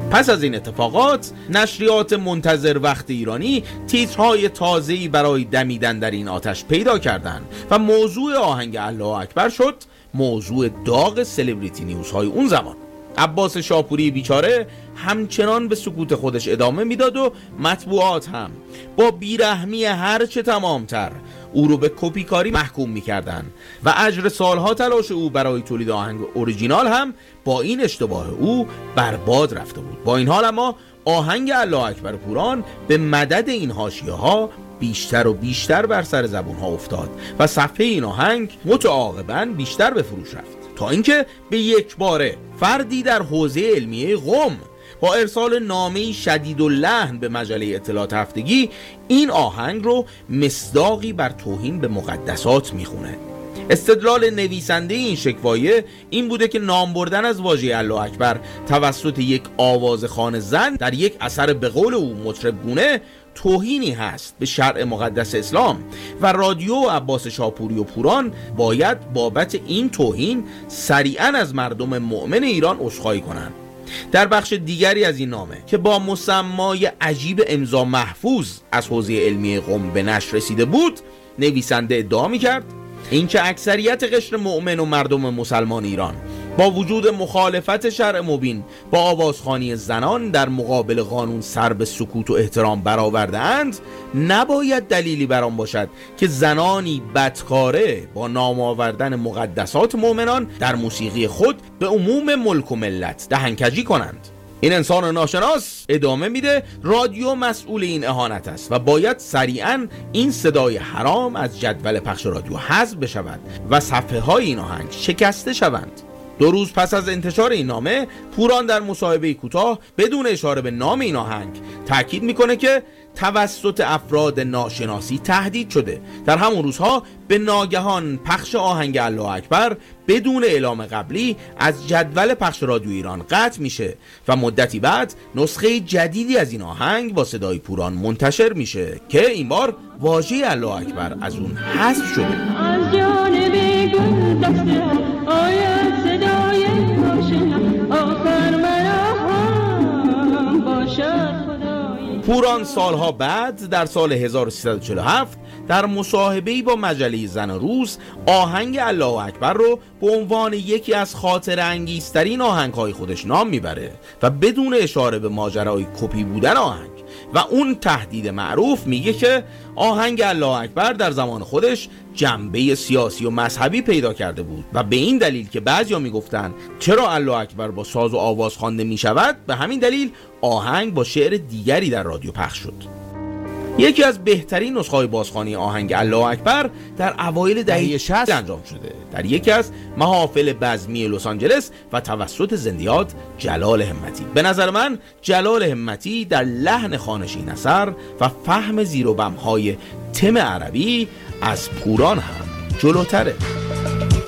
پس از این اتفاقات نشریات منتظر وقت ایرانی تیترهای تازه‌ای برای دمیدن در این آتش پیدا کردند و موضوع آهنگ الله اکبر شد موضوع داغ سلبریتی نیوزهای اون زمان. عباس شاپوری بیچاره همچنان به سکوت خودش ادامه میداد و مطبوعات هم با بیرحمی هرچه تمامتر او رو به کپی کاری محکوم میکردن و اجر سالها تلاش او برای تولید آهنگ اوریجینال هم با این اشتباه او برباد رفته بود. با این حال اما آهنگ الله اکبر پوران به مدد این حاشیه‌ها بیشتر و بیشتر بر سر زبونها افتاد و صفحه این آهنگ متعاقباً بیشتر به فروش رفت، تا اینکه به یک باره فردی در حوزه علمیه قم با ارسال نامه‌ای شدیداللحن به مجله اطلاعات هفتگی این آهنگ رو مصداقی بر توهین به مقدسات میخونه. استدلال نویسنده این شکوایه این بوده که نام بردن از واژه الله اکبر توسط یک آوازخوان زن در یک اثر به قول او مطربگونه توهینی هست به شرع مقدس اسلام و رادیو عباس شاپوری و پوران باید بابت این توهین سریعاً از مردم مؤمن ایران عذرخواهی کنند. در بخش دیگری از این نامه که با مسمای عجیب امضا محفوظ از حوزه علمی قم به نشر رسیده بود، نویسنده ادعا می‌کرد اینکه اکثریت قشر مؤمن و مردم مسلمان ایران با وجود مخالفت شرع مبین با آوازخوانی زنان در مقابل قانون سر به سکوت و احترام برآورده اند، نباید دلیلی بر آن باشد که زنانی بدکاره با نام آوردن مقدسات مؤمنان در موسیقی خود به عموم ملک و ملت دهنکجی کنند. این انسان ناشناس ادامه میده رادیو مسئول این اهانت است و باید سریعاً این صدای حرام از جدول پخش رادیو حذف بشود و صفحه های این آهنگ شکسته شوند. 2 روز پس از انتشار این نامه، پوران در مصاحبه کوتاه بدون اشاره به نام این آهنگ تاکید میکنه که توسط افراد ناشناسی تهدید شده. در همون روزها به ناگهان پخش آهنگ الله اکبر بدون اعلام قبلی از جدول پخش رادیو ایران قطع میشه و مدتی بعد نسخه جدیدی از این آهنگ با صدای پوران منتشر میشه که این بار واژه الله اکبر از اون حذف شده. از جانب گلدسته آید صدای آشنا آخر مرا هم باشد. پوران سالها بعد در سال 1347 در مصاحبه‌ای با مجله زن روز آهنگ الله اکبر رو به عنوان یکی از خاطره انگیزترین آهنگ‌های خودش نام میبره و بدون اشاره به ماجرای کپی بودن آهنگ و اون تهدید معروف میگه که آهنگ الله اکبر در زمان خودش جنبه سیاسی و مذهبی پیدا کرده بود و به این دلیل که بعضیا میگفتن چرا الله اکبر با ساز و آواز خوانده میشود، به همین دلیل آهنگ با شعر دیگری در رادیو پخش شد. یکی از بهترین نسخه‌های بازخوانی آهنگ الله اکبر در اوایل دهه 60 انجام شده در یکی از محافل بزمی لس آنجلس و توسط زندیات جلال همتی. به نظر من جلال همتی در لحن خوانش این اثر و فهم زیر و بم‌های تم عربی از پوران هم جلوتره.